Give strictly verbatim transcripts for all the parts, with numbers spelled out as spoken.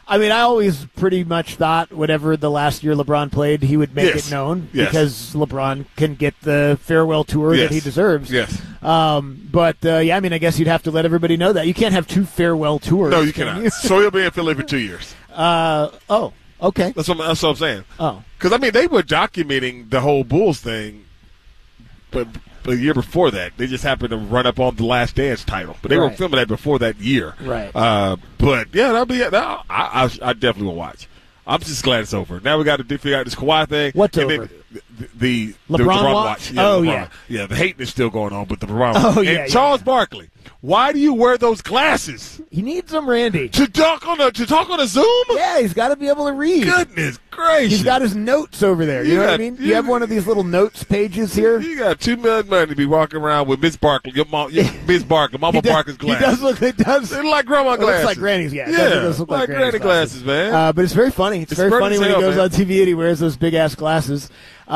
I mean, I always pretty much thought whatever the last year LeBron played, he would make yes. it known yes. because LeBron can get the farewell tour yes. that he deserves. Yes. Um, but, uh, yeah, I mean, I guess you'd have to let everybody know that. You can't have two farewell tours. No, you cannot. You? So he'll be in Philly for two years. Uh, oh, okay. That's what, that's what I'm saying. Oh. Because, I mean, they were documenting the whole Bulls thing, but – a year before that, they just happened to run up on the Last Dance title, but they right. were filming that before that year. Right. Uh, but yeah, that'll be. That, I, I I definitely will watch. I'm just glad it's over. Now we got to figure out this Kawhi thing. What's and over? Then the, the, LeBron, the LeBron watch? watch. Yeah, oh LeBron. yeah, yeah. The hating is still going on, but the LeBron. Oh watch. yeah. And Charles yeah. Barkley. Why do you wear those glasses? He needs them, Randy. To talk on a to talk on a Zoom? Yeah, he's got to be able to read. Goodness gracious! He's got his notes over there. You, you know got, what I mean? You, you have one of these little notes pages here. You got too much money to be walking around with Miss Barkley, your mom, your Miss Barkley, Mama does, Barkley's glasses. He does look. It does. They look like grandma It glasses. looks like granny's. Yeah, it yeah, does, it does look like, like granny's granny glasses, man. Uh, but it's very funny. It's, It's very funny funny as when hell, he goes man. on T V and he wears those big ass glasses.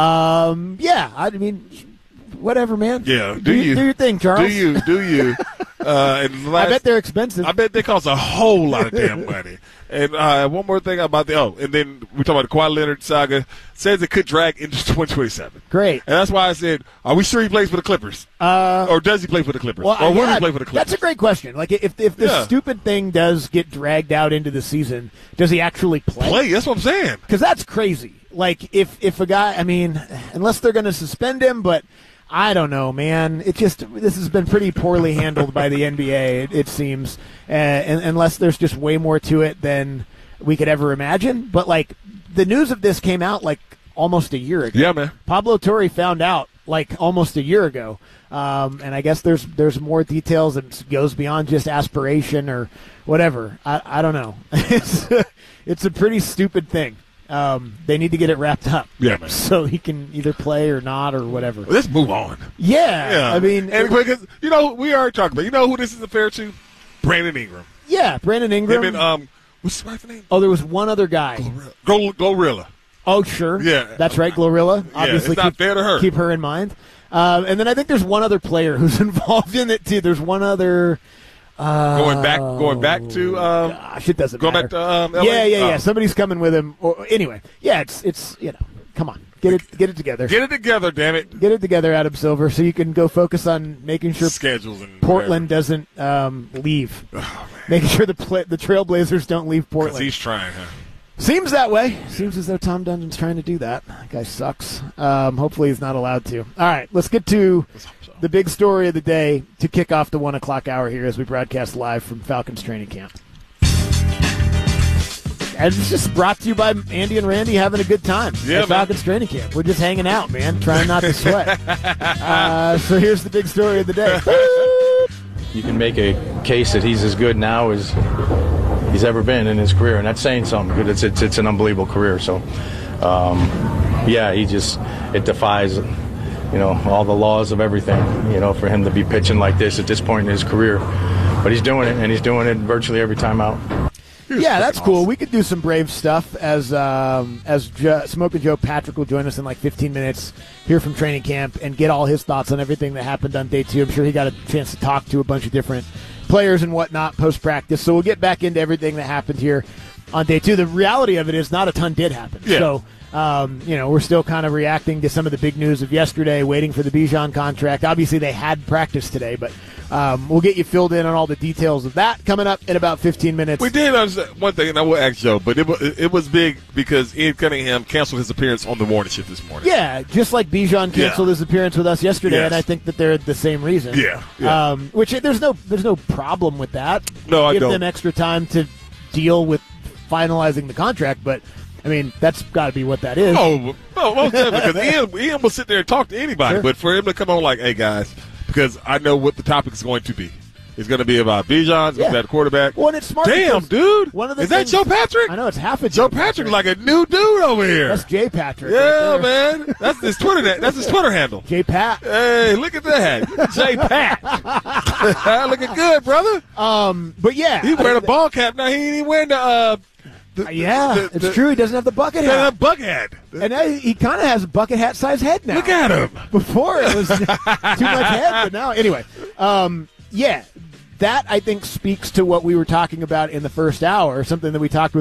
Um, yeah, I mean, whatever, man. Yeah, do, do you do your thing, Charles? Do you? Do you? uh, and last, I bet they're expensive. I bet they cost a whole lot of damn money. And uh, one more thing about the oh, and then we talk about the Kawhi Leonard saga. Says it could drag into twenty twenty-seven. Great. And that's why I said, are we sure he plays for the Clippers? Uh, or does he play for the Clippers? Well, or will yeah, he play for the Clippers? That's a great question. Like, if if this Yeah. stupid thing does get dragged out into the season, does he actually play? Play. That's what I'm saying. Because that's crazy. Like, if if a guy, I mean, unless they're going to suspend him, but I don't know, man. It just this has been pretty poorly handled by the N B A. It, it seems, uh, and, unless there's just way more to it than we could ever imagine. But like, the news of this came out like almost a year ago. Yeah, man. Pablo Torre found out like almost a year ago, um, and I guess there's there's more details that goes beyond just aspiration or whatever. I I don't know. it's it's a pretty stupid thing. Um, they need to get it wrapped up. Yeah, man. So he can either play or not or whatever. Let's move on. Yeah, Yeah. I mean, and because you know we already talked about. You know who this is affair to? Brandon Ingram. yeah, Brandon Ingram. Him and, um, what's his wife's name? oh, there was one other guy. Glorilla. Glorilla. Oh, sure. Yeah. That's right, Glorilla. Obviously, it's not keep, fair to her. Keep her in mind. Um, and then I think there's one other player who's involved in it, too. There's one other. Uh, Going back, going back to. Um, gosh, it doesn't going matter. back to. Um, L A? Yeah, yeah, yeah. Oh. Somebody's coming with him. Or, anyway, yeah, it's, it's, you know, come on. Get it, get it together. Get it together, damn it. Get it together, Adam Silver, so you can go focus on making sure Schedules and Portland doesn't um, leave. Oh, making sure the pla- the Trailblazers don't leave because Portland. he's trying, huh? Seems that way. Seems as though Tom Dungeon's trying to do that. That guy sucks. Um, hopefully he's not allowed to. All right, let's get to the big story of the day to kick off the one o'clock hour here as we broadcast live from Falcons training camp. And it's just brought to you by Andy and Randy having a good time Yeah, at man. Falcons training camp. We're just hanging out, man, trying not to sweat. uh, so here's the big story of the day. You can make a case that he's as good now as he's ever been in his career, and that's saying something because it's, it's it's an unbelievable career. So, um, yeah, he just it defies, you know, all the laws of everything. You know, for him to be pitching like this at this point in his career, but he's doing it, and he's doing it virtually every time out. Yeah, that's cool. We could do some Brave stuff as um, as jo- Smoke and Joe Patrick will join us in like fifteen minutes here from training camp and get all his thoughts on everything that happened on day two. I'm sure he got a chance to talk to a bunch of different players and whatnot post-practice. So we'll get back into everything that happened here on day two. The reality of it is not a ton did happen. Yeah. So, um, you know, we're still kind of reacting to some of the big news of yesterday, waiting for the Bijan contract. Obviously, they had practice today, but um, we'll get you filled in on all the details of that coming up in about fifteen minutes. We did understand one thing, and I will ask Joe, but it was, it was big because Ian Cunningham canceled his appearance on the morning shift this morning. Yeah, just like Bijan canceled Yeah. his appearance with us yesterday, Yes. and I think that they're the same reason. Yeah, yeah. Um, which there's no there's no problem with that. No, I Give don't. them extra time to deal with finalizing the contract, but I mean that's got to be what that is. Oh, no, most definitely, because Ian, Ian will sit there and talk to anybody, Sure. but for him to come on like, hey, guys, because I know what the topic is going to be. It's going to be about Bijan, it's going to Yeah. be about quarterback. Well, and it's smart. Damn, because dude. One of the is that things- Joe Patrick? I know it's half a Joe Patrick, like a new dude over here. That's Jay Patrick. yeah, right there. man. That's his Twitter. That's his Twitter handle. Jay Pat. Hey, look at that, Jay Pat. Looking good, brother. Um, but yeah, He wearing a ball cap now. He ain't even wearing the. Uh, the yeah, the, it's the, true. He doesn't have the bucket The, hat, the bucket hat. and now he kind of has a bucket hat size head now. Look at him. Before it was too much head, but now anyway, um, yeah, that I think speaks to what we were talking about in the first hour, something that we talked with